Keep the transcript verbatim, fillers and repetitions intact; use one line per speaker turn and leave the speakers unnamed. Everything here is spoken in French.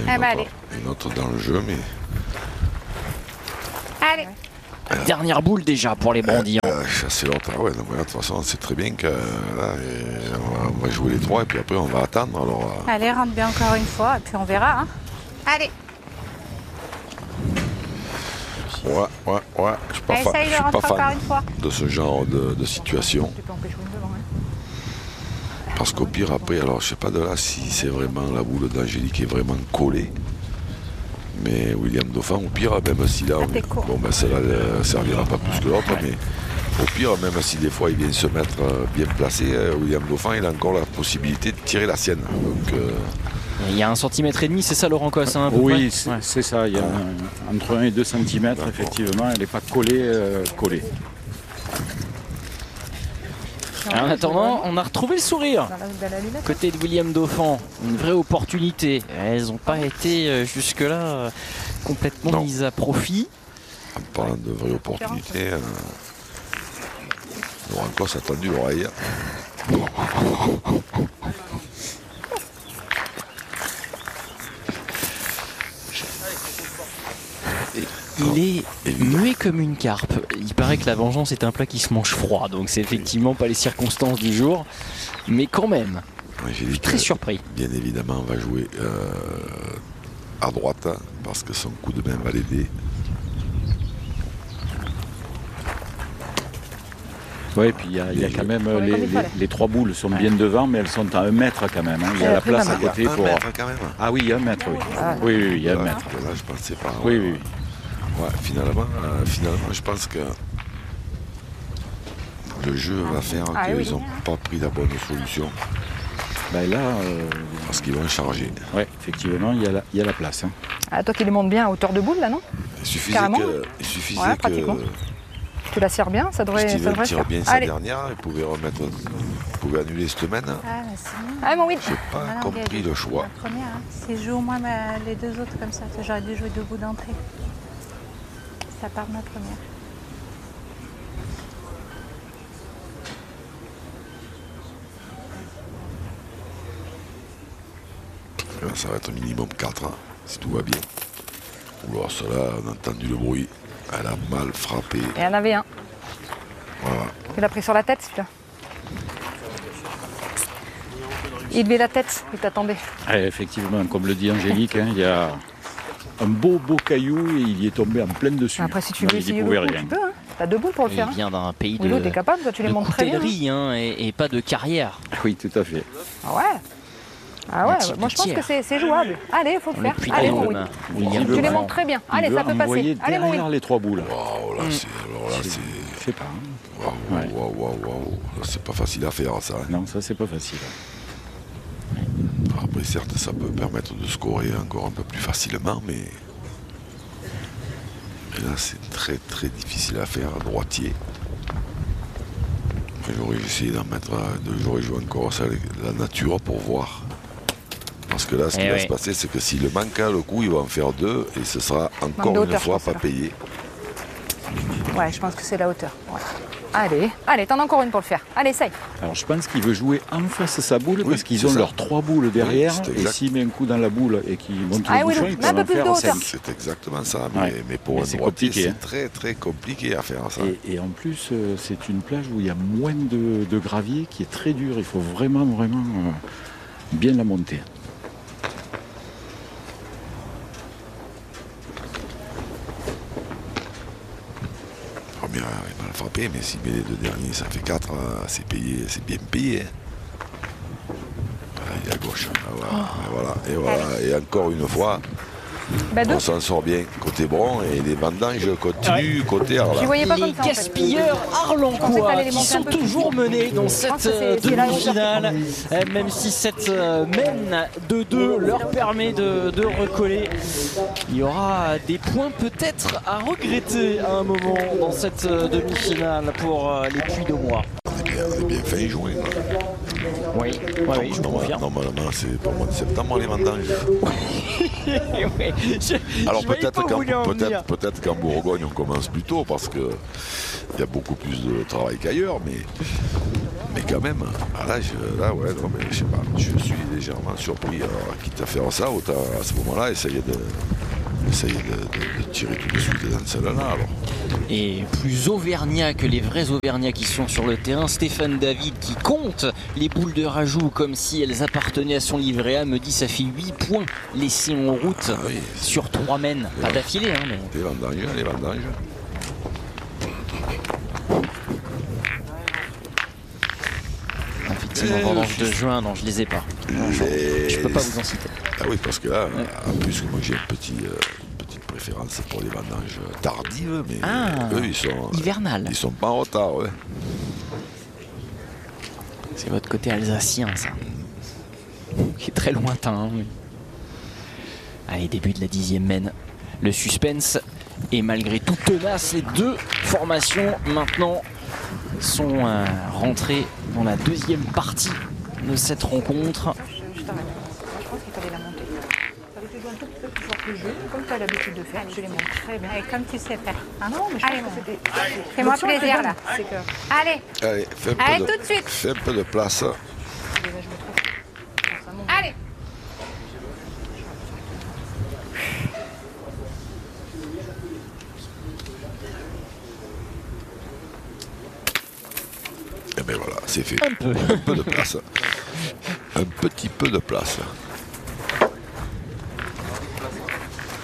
une,
eh ben,
autre, une autre dans le jeu, mais...
Allez.
La dernière boule déjà pour les Brandillons.
Euh, euh, chasser l'autre, ah ouais, donc, de toute façon, on sait très bien que là, on, va, on va jouer les trois et puis après on va attendre. Alors, euh...
Allez, rentre bien encore une fois et puis on verra. Hein. Allez.
Ouais, ouais, ouais. Je suis pas,
Allez,
fan,
essaye
je
de
suis pas
rentrer encore
fan
une fois.
de ce genre de, de situation.
Tu peux empêcher une devant, hein.
Parce qu'au pire, après, alors je sais pas de là si c'est vraiment la boule d'Angélique qui est vraiment collée. Mais William Dauphin, au pire, même si là, on, bon, ben, celle-là ne servira pas plus que l'autre, mais au pire, même si des fois il vient se mettre bien placé, William Dauphin, il a encore la possibilité de tirer la sienne. Donc, euh...
il y a un centimètre et demi, c'est ça Laurent Cosse hein,
oui, c'est ouais. ça. Il y a un, entre un et deux centimètres, effectivement. Elle n'est pas collée. Euh, collée.
En attendant, on a retrouvé le sourire. Côté de William Dauphin, une vraie opportunité. Elles n'ont pas été jusque-là complètement non. mises à profit.
En parlant de vraie opportunité, euh... Laurent Cosse a tendu l'oreille.
Il est muet comme une carpe. Il paraît que la vengeance est un plat qui se mange froid, donc c'est effectivement pas les circonstances du jour, mais quand même,
ouais,
je suis très surpris.
Bien évidemment, on va jouer euh, à droite, hein, parce que son coup de main va l'aider.
Oui, et puis il y a, y a quand même les, les, les, les trois boules sont bien devant, mais elles sont à un mètre quand même. Hein. Il y a la place à côté pour.
Un mètre quand même.
Ah oui, il y a un mètre, oui. Ah. Oui, oui, il y a un mètre.
Là, je pensais pas.
Oui, oui. oui.
Ouais, finalement, euh, finalement, je pense que le jeu va faire ah, qu'ils n'ont oui. pas pris la bonne solution.
Ben là, euh...
parce qu'ils vont changer.
Oui, effectivement, il y a la, il y a la place. Hein.
Ah, toi qui les montes bien à hauteur de boule, là, non?
Il suffisait Carrément. que. Il suffisait
ouais,
que
tu la serres bien, ça devrait,
Steven
ça devrait
tire
faire.
bien
Allez.
sa dernière, il pouvait remettre, il pouvait annuler cette semaine.
Ah, bon.
Allez, mon Will.
J'ai pas ah, non, compris le choix.
La première, hein. Si je joue au moins bah, les deux autres comme ça, j'aurais dû jouer debout d'entrée. Ça part de ma première.
Là, ça va être un minimum quatre, hein, si tout va bien. Oula, cela, on a entendu le bruit. Elle a mal frappé.
Et il y en avait un.
Voilà.
Il a pris sur la tête, celui-là. Il levait la tête, il t'attendait.
Ah, effectivement, comme le dit Angélique, hein, il y a un beau beau caillou et il y est tombé en plein dessus.
Après, si tu veux essayer le coup, tu peux. Hein. T'as deux boules pour le
il
faire.
Il vient d'un pays
Willow,
de,
t'es capable, toi, tu les
de
montres très bien.
Hein, et, et pas de carrière.
Oui, tout à fait.
Ah ouais. Ah ouais, moi je pense que c'est jouable. Allez, il faut le faire. Allez, mon Will. Tu les montres très bien. Allez, ça peut passer. Allez, mon Will.
Les trois boules.
Waouh, là, c'est. Alors là, c'est.
Je sais pas.
Waouh, waouh, waouh, waouh. C'est pas facile à faire, ça. Hein.
Non, ça, c'est pas facile.
Après, certes, ça peut permettre de scorer encore un peu plus facilement, mais. Et là, c'est très, très difficile à faire, droitier. J'aurais essayé d'en mettre. J'aurais joué encore ça, la nature pour voir. Parce que là, ce qui eh va oui. se passer, c'est que s'il le manque le coup, il va en faire deux et ce sera encore une fois pas payé.
Ouais, je pense que c'est la hauteur. Ouais. Allez, allez, t'en as encore une pour le faire. Allez, essaye.
Alors, je pense qu'il veut jouer en face de sa boule oui, parce qu'ils ont leurs trois boules derrière. Oui, et s'il met un coup dans la boule et qu'il monte ah, le oui, bouchon, il peut en faire cinq.
C'est exactement ça. Mais, ouais. mais pour mais un droitier, c'est hein. très, très compliqué à faire ça.
Et, et en plus, euh, c'est une plage où il y a moins de, de gravier qui est très dur. Il faut vraiment, vraiment euh, bien la monter.
Il va mal frapper, mais s'il met les deux derniers, ça fait quatre, c'est payé, c'est bien payé. Voilà, il est à gauche. Voilà, oh. voilà, et voilà, et encore une fois, bah on s'en sort bien côté Bron et les vendanges continuent ouais. côté Arlan.
Les gaspilleurs arlancois qui sont toujours menés dans cette demi-finale, même si cette mène de deux leur permet de, de recoller. Il y aura des points peut-être à regretter à un moment dans cette demi-finale pour les Puy-de-Mois.
On est bien, on est bien fait jouer.
Oui, oui, oui, je confirme.
Normalement, c'est pour le mois de septembre les vendanges.
ouais, je,
Alors
peut-être
qu'en peut peut peut Bourgogne on commence plus tôt parce qu'il y a beaucoup plus de travail qu'ailleurs, mais, mais quand même, à l'âge, là, ouais, non, mais je sais pas, je suis légèrement surpris. Alors, quitte à faire ça, autant à ce moment-là, essayer de. Essayer de, de, de tirer tout de suite dans celle-là alors.
Et plus auvergnat que les vrais auvergnats qui sont sur le terrain, Stéphane David qui compte les boules de rajout comme si elles appartenaient à son livret A me dit ça fait huit points laissés en route ah oui, sur trois mènes. Pas d'affilée hein mais.
Les vendanges, les vendanges.
Effectivement, vendanges de juin, non je les ai pas. Les... Je peux pas vous en citer.
Ah oui, parce que là, ouais. En plus, moi j'ai une petite, euh, petite préférence pour les vendanges tardives, mais
ah,
eux ils sont
hivernales.
Ils sont pas en retard, ouais.
C'est votre côté alsacien, ça, qui est très lointain. Hein, mais... Allez, début de la dixième mène. Le suspense est malgré tout tenace. Les deux formations maintenant sont euh, rentrées dans la deuxième partie de cette rencontre.
Le jeu, comme tu as l'habitude de faire, tu les montres très bien.
Et comme tu sais faire.
Ah non, mais je
Allez,
pense que c'était...
Fais-moi plaisir, là.
Que...
Allez.
Allez, fais un
Allez,
peu
tout
de,
de suite.
Fais un peu de place.
Allez.
Et bien voilà, c'est fait.
Un peu.
Un peu de place. Un petit peu de place.